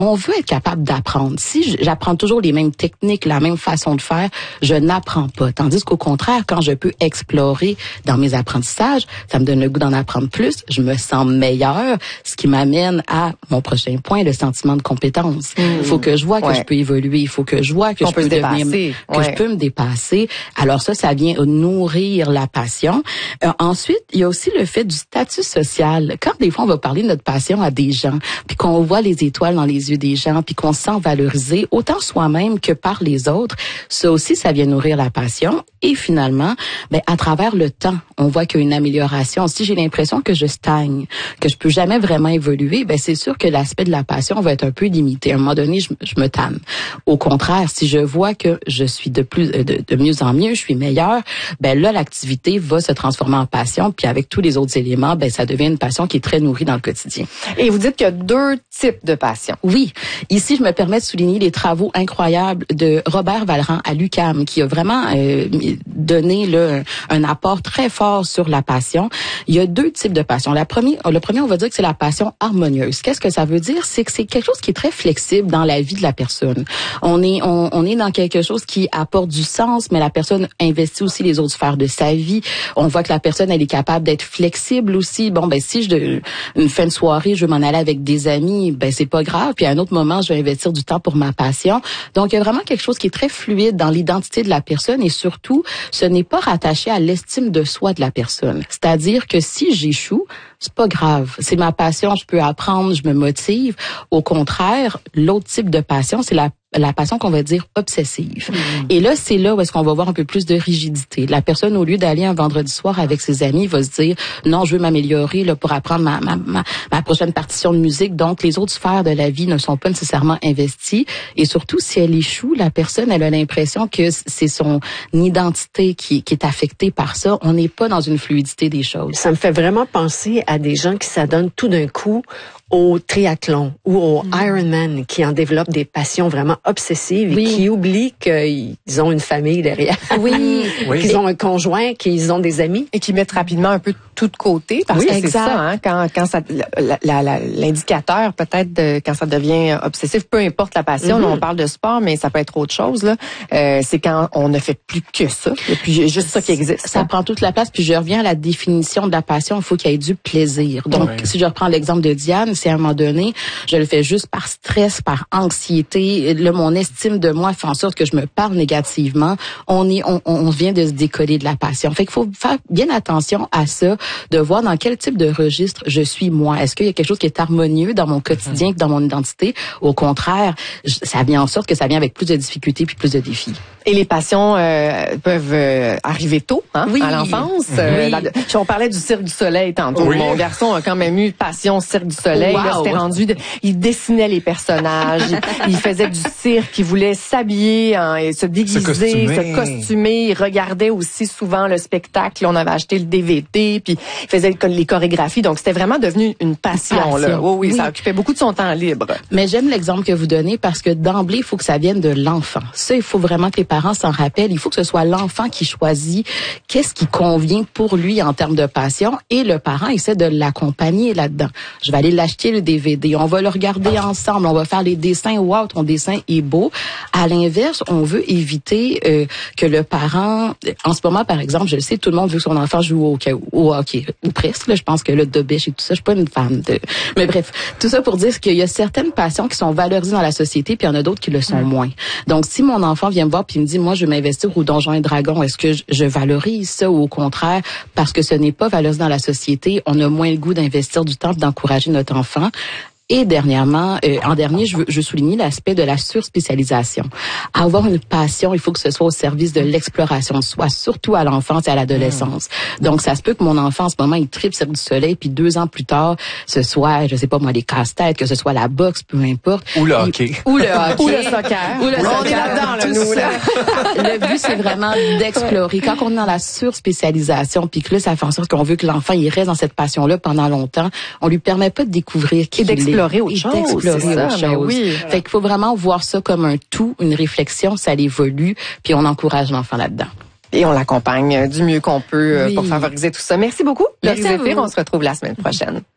On veut être capable d'apprendre. Si j'apprends toujours les mêmes techniques, la même façon de faire, je n'apprends pas. Tandis qu'au contraire, quand je peux explorer dans mes apprentissages, ça me donne le goût d'en apprendre plus, je me sens meilleure, ce qui m'amène à mon prochain point, le sentiment de compétence. Il faut que je vois que je peux évoluer, il faut que je vois que je peux devenir, que je peux me dépasser. Alors ça vient nourrir la passion. Ensuite, il y a aussi le fait du statut social. Quand des fois on va parler de notre passion à des gens, puis qu'on voit les étoiles dans les yeux des gens, puis qu'on se sent valorisé autant soi-même que par les autres, ça aussi, ça vient nourrir la passion. Et finalement, à travers le temps, on voit qu'il y a une amélioration. Si j'ai l'impression que je stagne, que je peux jamais vraiment évoluer, c'est sûr que l'aspect de la passion va être un peu limité. À un moment donné, je me tanne. Au contraire, si je vois que je suis de mieux en mieux, je suis meilleure, là, l'activité va se transformer en passion. Puis avec tous les autres éléments, ça devient une passion qui est très nourrie dans le quotidien. Et vous dites qu'il y a 2 types de passion. Oui. Ici, je me permets de souligner les travaux incroyables de Robert Vallerand à l'UQAM, qui a vraiment donné un apport très fort sur la passion. Il y a 2 types de passion. Le premier, on va dire que c'est la passion harmonieuse. Qu'est-ce que ça veut dire? C'est que c'est quelque chose qui est très flexible dans la vie de la personne. On est dans quelque chose qui apporte du sens, mais la personne investit aussi les autres sphères de sa vie. On voit que la personne, elle est capable d'être flexible aussi. Si une fin de soirée, je veux m'en aller avec des amis, c'est pas grave. Puis à un autre moment, je vais investir du temps pour ma passion. Donc, il y a vraiment quelque chose qui est très fluide dans l'identité de la personne et surtout, ce n'est pas rattaché à l'estime de soi de la personne. C'est-à-dire que si j'échoue, c'est pas grave. C'est ma passion, je peux apprendre, je me motive. Au contraire, l'autre type de passion, c'est la passion qu'on va dire obsessive. Et là, c'est là où est-ce qu'on va voir un peu plus de rigidité. La personne, au lieu d'aller un vendredi soir avec ses amis, va se dire, non, je veux m'améliorer là pour apprendre ma prochaine partition de musique. Donc, les autres sphères de la vie ne sont pas nécessairement investies. Et surtout, si elle échoue, la personne, elle a l'impression que c'est son identité qui est affectée par ça. On n'est pas dans une fluidité des choses. Ça me fait vraiment penser à des gens qui s'adonnent tout d'un coup au triathlon ou au Ironman, qui en développent des passions vraiment obsessives et qui oublient qu'ils ont une famille derrière. Oui. Qu'ils ont un conjoint, qu'ils ont des amis. Et qui mettent rapidement un peu tout de côté, parce que c'est ça, quand ça, l'indicateur peut-être quand ça devient obsessif, peu importe la passion, là, on parle de sport, mais ça peut être autre chose, là. C'est quand on ne fait plus que ça, et puis juste ça qui existe. Ça prend toute la place, puis je reviens à la définition de la passion, il faut qu'il y ait du plaisir. Donc, si je reprends l'exemple de Diane, c'est à un moment donné, je le fais juste par stress, par anxiété, là, mon estime de moi fait en sorte que je me parle négativement, on vient de se décoller de la passion. Fait qu'il faut faire bien attention à ça, de voir dans quel type de registre je suis moi. Est-ce qu'il y a quelque chose qui est harmonieux dans mon quotidien, dans mon identité? Au contraire, ça vient en sorte que ça vient avec plus de difficultés puis plus de défis. Et les passions peuvent arriver tôt, à l'enfance. On parlait du Cirque du Soleil tantôt. Oui. Mon garçon a quand même eu passion Cirque du Soleil. Là, c'était rendu, il dessinait les personnages, il faisait du cirque, il voulait s'habiller, se déguiser, se costumer. Il regardait aussi souvent le spectacle. On avait acheté le DVD, puis il faisait les chorégraphies. Donc, c'était vraiment devenu une passion. Là. Oui, ça occupait beaucoup de son temps libre. Mais j'aime l'exemple que vous donnez parce que d'emblée, il faut que ça vienne de l'enfant. Ça, il faut vraiment que les parents s'en rappellent. Il faut que ce soit l'enfant qui choisit qu'est-ce qui convient pour lui en termes de passion et le parent essaie de l'accompagner là-dedans. Je vais aller l'acheter le DVD, on va le regarder ensemble, on va faire les dessins. Wow, ton dessin est beau. À l'inverse, on veut éviter que le parent, en ce moment par exemple, je le sais, tout le monde veut que son enfant joue au hockey, ou presque. Là, je pense que le Dobèche et tout ça, je suis pas une fan de. Mais bref, tout ça pour dire qu'il y a certaines passions qui sont valorisées dans la société, puis il y en a d'autres qui le sont moins. Donc, si mon enfant vient me voir puis me dit, moi, je veux m'investir au Donjons et Dragons, est-ce que je valorise ça ou au contraire, parce que ce n'est pas valorisé dans la société, on a moins le goût d'investir du temps, d'encourager notre enfant. Et dernièrement, en dernier, je veux souligner l'aspect de la surspécialisation. Avoir une passion, il faut que ce soit au service de l'exploration de soi, surtout à l'enfance et à l'adolescence. Donc, ça se peut que mon enfant, en ce moment, il tripe Cirque du Soleil, puis 2 ans plus tard, ce soit, je sais pas moi, les casse-têtes, que ce soit la boxe, peu importe. Ou le hockey. Ou le hockey. Ou le soccer. Ou le soccer. On est là-dedans, là, nous, là. Le but, c'est vraiment d'explorer. Quand on est dans la surspécialisation, puis que là, ça fait en sorte qu'on veut que l'enfant, il reste dans cette passion-là pendant longtemps, on lui permet pas de découvrir qui il est. Autre chose. Oui. Fait qu'il faut vraiment voir ça comme un tout, une réflexion, ça évolue, puis on encourage l'enfant là-dedans. Et on l'accompagne du mieux qu'on peut pour favoriser tout ça. Merci beaucoup, Laurie Zéphyr. On se retrouve la semaine prochaine.